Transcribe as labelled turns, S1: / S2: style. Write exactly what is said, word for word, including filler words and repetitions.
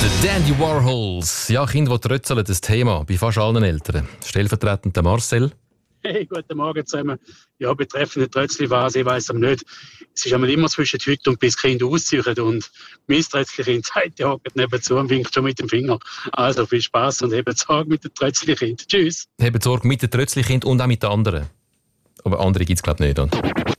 S1: The Dandy Warhols. Ja, Kinder, die trötzeln, das Thema bei fast allen Eltern. Stellvertretend der Marcel.
S2: Hey, guten Morgen zusammen. Ja, betreffend die Trötzli-Phase, ich weiss aber nicht. Es ist einmal immer zwischen heute und bis Kind ausziehen. Und mein Trötzli-Kind sagt, der hockt nebenzu und winkt schon mit dem Finger. Also viel Spass und eben Sorge mit dem Trötzli-Kind. Tschüss.
S1: Haben Sorge mit den Trötzli-Kind und auch mit den anderen. Aber andere gibt es, glaube ich, nicht. Dann.